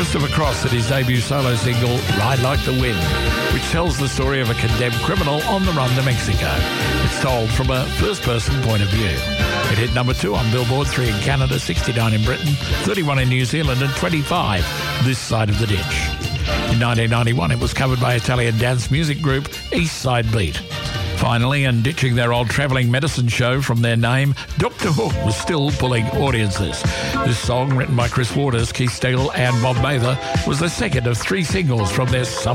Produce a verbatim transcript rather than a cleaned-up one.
Christopher Cross at his debut solo single, Ride Like the Wind, which tells the story of a condemned criminal on the run to Mexico. It's told from a first-person point of view. It hit number two on Billboard, three in Canada, sixty-nine in Britain, thirty-one in New Zealand, and twenty-five this side of the ditch. In nineteen ninety-one, it was covered by Italian dance music group East Side Beat. Finally, and ditching their old travelling medicine show from their name, Doctor Hook was still pulling audiences. This song, written by Chris Waters, Keith Stegall and Bob Mather, was the second of three singles from their summer